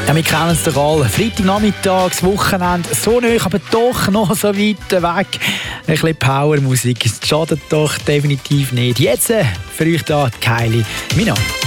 Ja, wir kennen es doch alle. Freitagnachmittags, Wochenende, so nah, aber doch noch so weit weg. Ein bisschen Powermusik, es schadet doch definitiv nicht. Jetzt für euch da Kylie Minogue.